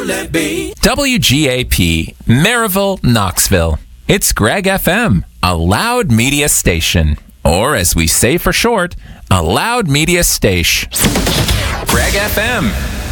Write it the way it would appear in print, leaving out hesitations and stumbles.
WGAP, Maryville, Knoxville. It's Greg FM, a loud media station. Or as we say for short, a loud media station. Greg FM.